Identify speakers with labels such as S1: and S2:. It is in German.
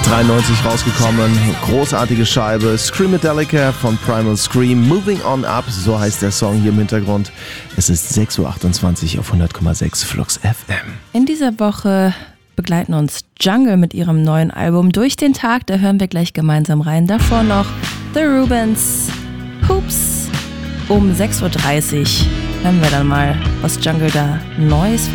S1: 93 rausgekommen, großartige Scheibe, Screamadelica von Primal Scream, Moving On Up, so heißt der Song hier im Hintergrund. Es ist 6.28 Uhr auf 100,6 Flux FM.
S2: In dieser Woche begleiten uns Jungle mit ihrem neuen Album Durch den Tag, da hören wir gleich gemeinsam rein. Davor noch The Rubens, Hoops. Um 6.30 Uhr hören wir dann mal, was Jungle da Neues